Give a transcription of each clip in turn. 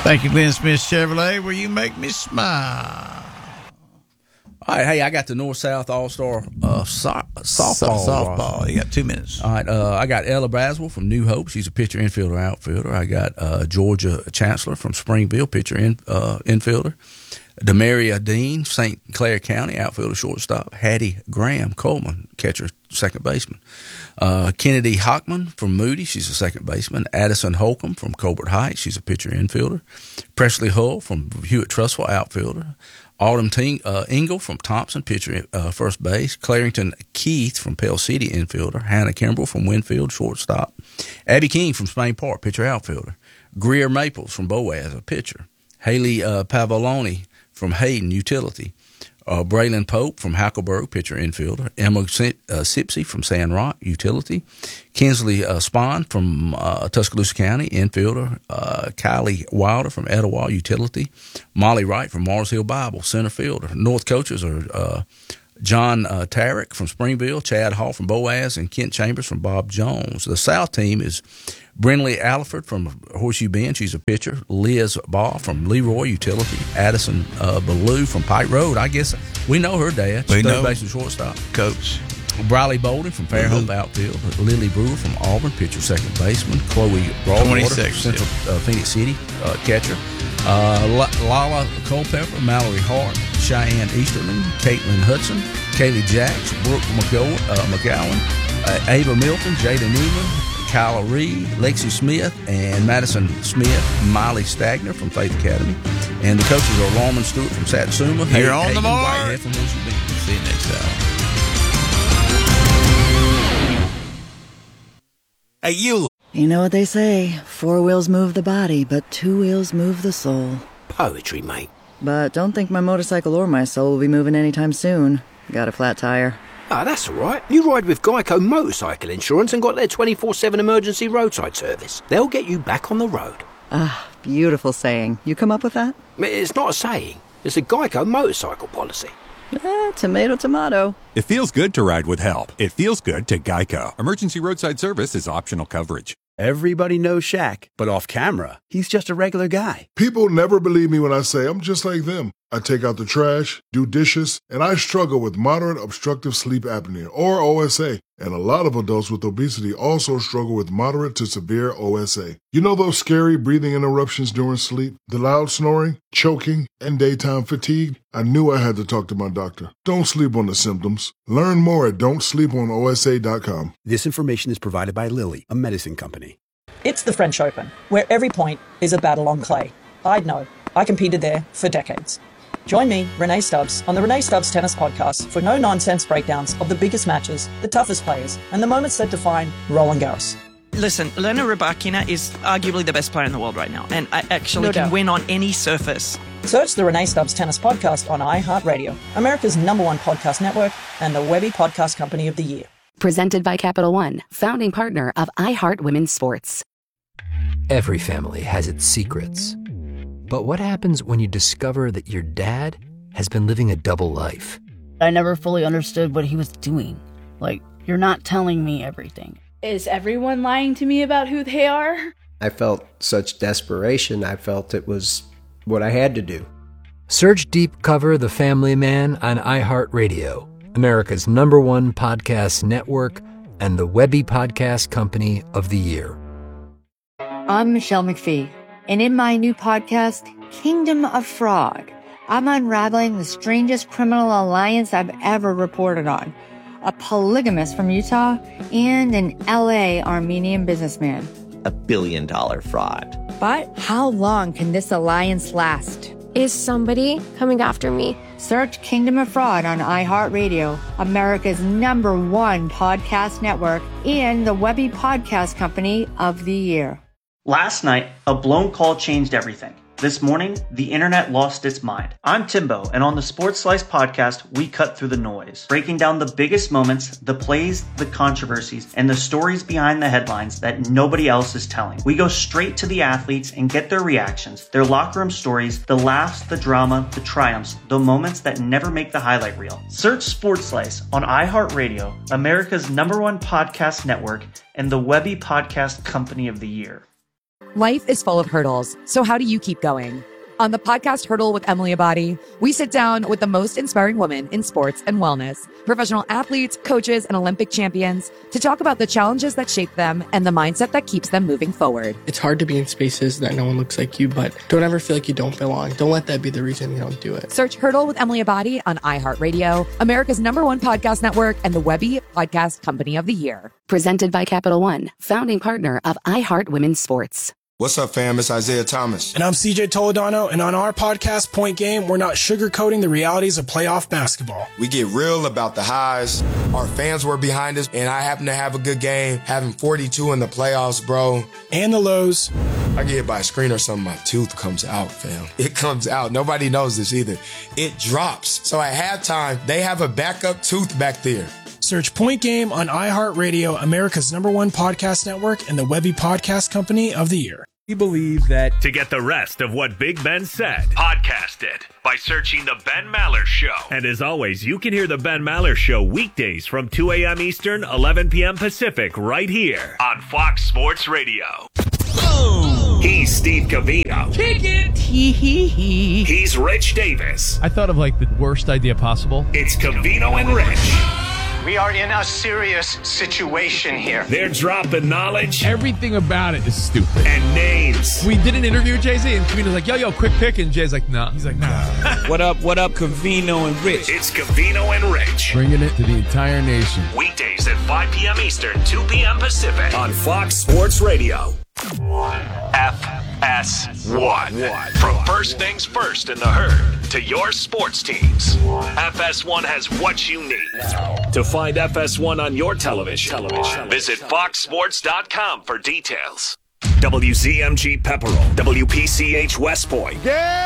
Thank you, Glenn Smith Chevrolet, where you make me smile. All right, hey, I got the North-South All-Star softball. You got 2 minutes. All right, I got Ella Braswell from New Hope. She's a pitcher, infielder, outfielder. I got Georgia Chancellor from Springville, pitcher, infielder. Demaria Dean, St. Clair County, outfielder, shortstop. Hattie Graham Coleman, catcher, second baseman. Kennedy Hockman from Moody, she's a second baseman. Addison Holcomb from Colbert Heights, she's a pitcher, infielder. Presley Hull from Hewitt-Trussville, outfielder. Autumn Engel from Thompson, pitcher, first base. Clarington Keith from Pell City, infielder. Hannah Kimbrell from Winfield, shortstop. Abby King from Spain Park, pitcher, outfielder. Greer Maples from Boaz, a pitcher. Haley Pavoloni from Hayden, utility. Braylon Pope from Hackleburg, pitcher, infielder. Emma Sipsey from Sand Rock, utility. Kinsley Spahn from Tuscaloosa County, infielder. Kylie Wilder from Etowah, utility. Molly Wright from Mars Hill Bible, center fielder. North coaches are John Tarrick from Springville, Chad Hall from Boaz, and Kent Chambers from Bob Jones. The South team is Brinley Alliford from Horseshoe Bend, she's a pitcher. Liz Ball from Leroy, utility. Addison Ballou from Pike Road. I guess we know her dad. She's third base and shortstop. Coach. Briley Bolden from Fairhope, outfield. Lily Brewer from Auburn, pitcher, second baseman. Chloe Broadwater from Central Phoenix City, catcher. Lala Culpepper, Mallory Hart, Cheyenne Easterling, Caitlin Hudson, Kaylee Jacks, Brooke McGowan, Ava Milton, Jada Newman, Kyla Reed, Lexi Smith, and Madison Smith, Miley Stagner from Faith Academy. And the coaches are Lawman Stewart from Satsuma. You're on the mark. Whitehead from Horseshoe Bend. See you next time. Hey, you. You know what they say, 4 wheels move the body, but 2 wheels move the soul. Poetry, mate. But don't think my motorcycle or my soul will be moving anytime soon. Got a flat tire. Ah, that's all right. You ride with Geico Motorcycle Insurance and got their 24/7 emergency roadside service. They'll get you back on the road. Ah, beautiful saying. You come up with that? It's not a saying. It's a Geico motorcycle policy. Tomato, tomato. It feels good to ride with help. It feels good to Geico. Emergency roadside service is optional coverage. Everybody knows Shaq, but off camera, he's just a regular guy. People never believe me when I say I'm just like them. I take out the trash, do dishes, and I struggle with moderate obstructive sleep apnea, or OSA. And a lot of adults with obesity also struggle with moderate to severe OSA. You know those scary breathing interruptions during sleep, the loud snoring, choking, and daytime fatigue? I knew I had to talk to my doctor. Don't sleep on the symptoms. Learn more at don'tsleeponosa.com. This information is provided by Lilly, a medicine company. It's the French Open, where every point is a battle on clay. I'd know. I competed there for decades. Join me, Renee Stubbs, on the Renee Stubbs Tennis Podcast for no-nonsense breakdowns of the biggest matches, the toughest players, and the moments that define Roland Garros. Listen, Elena Rybakina is arguably the best player in the world right now, and I actually can win on any surface. Search the Renee Stubbs Tennis Podcast on iHeartRadio, America's #1 podcast network, and the Webby Podcast Company of the Year. Presented by Capital One, founding partner of iHeart Women's Sports. Every family has its secrets. But what happens when you discover that your dad has been living a double life? I never fully understood what he was doing. Like, you're not telling me everything. Is everyone lying to me about who they are? I felt such desperation. I felt it was what I had to do. Search Deep Cover The Family Man on iHeartRadio, America's #1 podcast network, and the Webby Podcast Company of the Year. I'm Michelle McPhee, and in my new podcast, Kingdom of Fraud, I'm unraveling the strangest criminal alliance I've ever reported on. A polygamist from Utah and an LA Armenian businessman. $1 billion fraud. But how long can this alliance last? Is somebody coming after me? Search Kingdom of Fraud on iHeartRadio, America's #1 podcast network, and the Webby Podcast Company of the Year. Last night, a blown call changed everything. This morning, the internet lost its mind. I'm Timbo, and on the Sports Slice podcast, we cut through the noise, breaking down the biggest moments, the plays, the controversies, and the stories behind the headlines that nobody else is telling. We go straight to the athletes and get their reactions, their locker room stories, the laughs, the drama, the triumphs, the moments that never make the highlight reel. Search Sports Slice on iHeartRadio, America's #1 podcast network, and the Webby Podcast Company of the Year. Life is full of hurdles, so how do you keep going? On the podcast Hurdle with Emily Abadi, we sit down with the most inspiring women in sports and wellness, professional athletes, coaches, and Olympic champions to talk about the challenges that shape them and the mindset that keeps them moving forward. It's hard to be in spaces that no one looks like you, but don't ever feel like you don't belong. Don't let that be the reason you don't do it. Search Hurdle with Emily Abadi on iHeartRadio, America's #1 podcast network, and the Webby Podcast Company of the Year. Presented by Capital One, founding partner of iHeart Women's Sports. What's up, fam? It's Isaiah Thomas. And I'm CJ Toledano, and on our podcast, Point Game, we're not sugarcoating the realities of playoff basketball. We get real about the highs. Our fans were behind us, and I happen to have a good game, having 42 in the playoffs, bro. And the lows. I get hit by a screen or something, my tooth comes out, fam. It comes out. Nobody knows this either. It drops. So at halftime, they have a backup tooth back there. Search Point Game on iHeartRadio, America's #1 podcast network, and the Webby Podcast Company of the Year. We believe that to get the rest of what Big Ben said, podcast it by searching The Ben Maller Show. And as always, you can hear The Ben Maller Show weekdays from 2 a.m. Eastern, 11 p.m. Pacific, right here on Fox Sports Radio. Boom! He's Steve Covino. Kick it! Hee. He's Rich Davis. I thought of like the worst idea possible. It's Covino and Rich. We are in a serious situation here. They're dropping knowledge. Everything about it is stupid. And names. We did an interview with Jay-Z, and Covino's like, yo, quick pick. And Jay's like, nah. He's like, nah. What up, Covino and Rich? It's Covino and Rich. Bringing it to the entire nation. Weekdays at 5 p.m. Eastern, 2 p.m. Pacific on Fox Sports Radio. FS1. From first things first in the herd to your sports teams, FS1 has what you need. To find FS1 on your television, visit foxsports.com for details. WZMG Pepperell, WPCH West Point.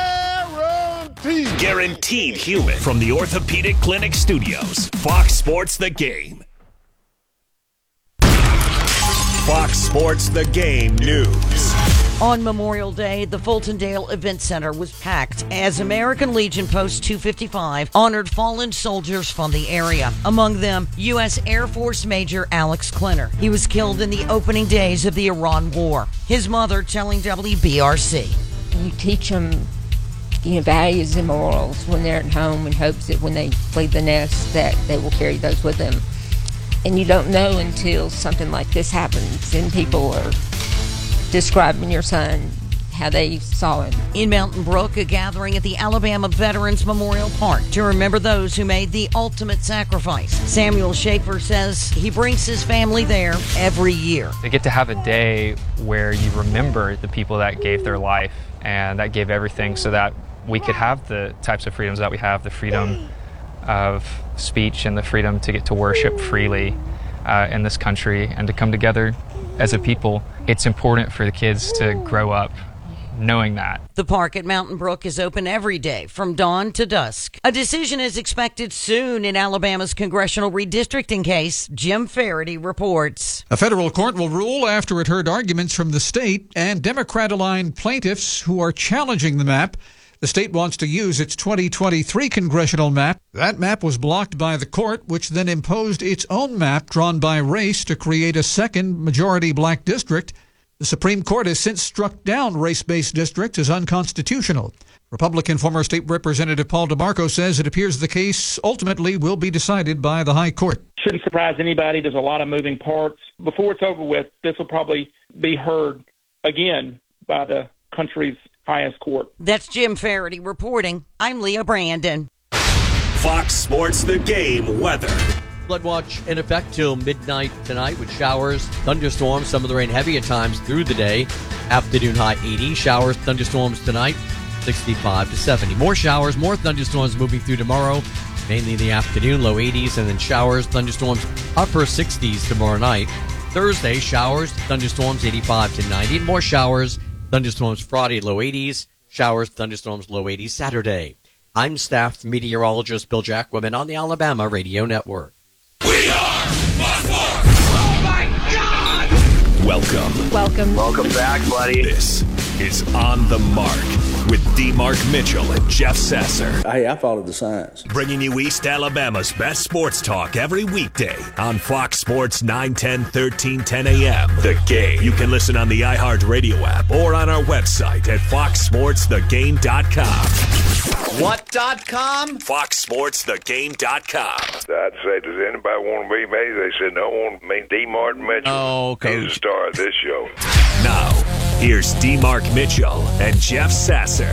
Guaranteed human from the Orthopedic Clinic Studios. Fox Sports The Game. Fox Sports The Game News. On Memorial Day, the Fultondale Event Center was packed as American Legion Post 255 honored fallen soldiers from the area. Among them, U.S. Air Force Major Alex Klenner. He was killed in the opening days of the Iran War. His mother telling WBRC. You teach them values and morals when they're at home in hopes that when they leave the nest that they will carry those with them. And you don't know until something like this happens and people are describing your son, how they saw him. In Mountain Brook, a gathering at the Alabama Veterans Memorial Park to remember those who made the ultimate sacrifice. Samuel Schaefer says he brings his family there every year. They get to have a day where you remember the people that gave their life and that gave everything so that we could have the types of freedoms that we have, the freedom of speech and the freedom to get to worship freely in this country and to come together as a people. It's important for the kids to grow up knowing that. The park at Mountain Brook is open every day from dawn to dusk. A decision is expected soon in Alabama's congressional redistricting case. Jim Faraday reports. A federal court will rule after it heard arguments from the state and Democrat-aligned plaintiffs who are challenging the map. The state wants to use its 2023 congressional map. That map was blocked by the court, which then imposed its own map drawn by race to create a second majority black district. The Supreme Court has since struck down race-based districts as unconstitutional. Republican former state representative Paul DeMarco says it appears the case ultimately will be decided by the high court. Shouldn't surprise anybody. There's a lot of moving parts. Before it's over with, this will probably be heard again by the country's highest court. That's Jim Faraday reporting. I'm Leah Brandon. Fox Sports The Game weather. Flood watch in effect till midnight tonight with showers, thunderstorms, some of the rain heavy at times through the day. Afternoon high 80. Showers, thunderstorms tonight, 65 to 70. More showers, more thunderstorms moving through tomorrow, mainly in the afternoon, low 80s, and then showers, thunderstorms, upper 60s tomorrow night. Thursday, showers, thunderstorms, 85 to 90. And more showers, thunderstorms Friday, low 80s. Showers, thunderstorms, low 80s Saturday. I'm staff meteorologist Bill Jackwoman on the Alabama Radio Network. We are Fox Sports. Oh, my God! Welcome back, buddy. This is On the Mark with D. Mark Mitchell and Jeff Sasser. Hey, I followed the signs. Bringing you East Alabama's best sports talk every weekday on Fox Sports 910, 1310 a.m. The Game. You can listen on the iHeartRadio app or on our website at foxsportsthegame.com. What.com? foxsportsthegame.com. I'd say, does anybody want to be me? They said, no one. D. Martin Mitchell. Oh, Coach. He's the star of this show. Now, here's D. Mark Mitchell and Jeff Sasser.